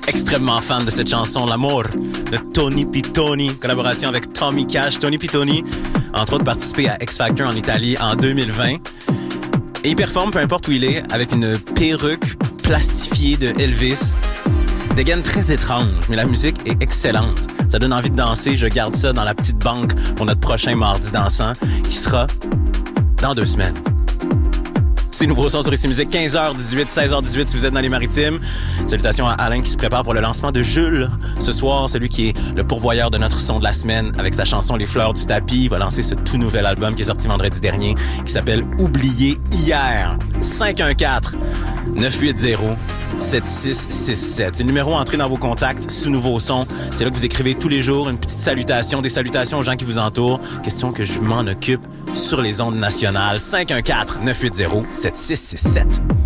extrêmement fan de cette chanson, L'amour, de Tony Pitoni, collaboration avec Tommy Cash. Tony Pitoni, entre autres, participé à X Factor en Italie en 2020. Et il performe, peu importe où il est, avec une perruque plastifiée de Elvis. Dégaine très étrange, mais la musique est excellente. Ça donne envie de danser. Je garde ça dans la petite banque pour notre prochain mardi dansant, qui sera dans 2 semaines. C'est Nouveau Son sur Ici Musique, 15h18, 16h18 si vous êtes dans les Maritimes. Salutations à Alain qui se prépare pour le lancement de Jules. Ce soir, celui qui est le pourvoyeur de notre son de la semaine avec sa chanson Les Fleurs du Tapis. Il va lancer ce tout nouvel album qui est sorti vendredi dernier, qui s'appelle Oublié hier. 514-980-7667. C'est le numéro entré dans vos contacts sous Nouveau Son. C'est là que vous écrivez tous les jours une petite salutation, des salutations aux gens qui vous entourent. Question que je m'en occupe sur les ondes nationales. 514-980-7667.